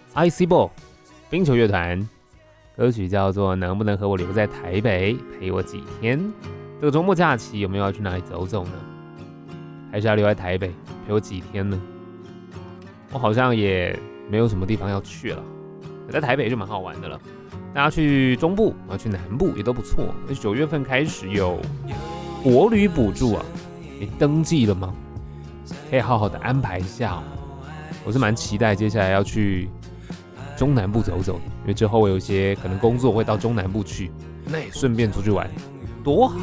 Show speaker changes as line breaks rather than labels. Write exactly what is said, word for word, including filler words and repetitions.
Icy Ball 冰球乐团，歌曲叫做《能不能和我留在台北陪我几天》。这个周末假期有没有要去哪里走走呢？还是要留在台北陪我几天呢？我好像也没有什么地方要去了，在台北就蛮好玩的了。大家去中部啊，去南部也都不错。九月份开始有国旅补助啊，你登记了吗？可以好好的安排一下哦。我是蛮期待接下来要去中南部走走，因为之后我有一些可能工作会到中南部去，那也顺便出去玩，多好。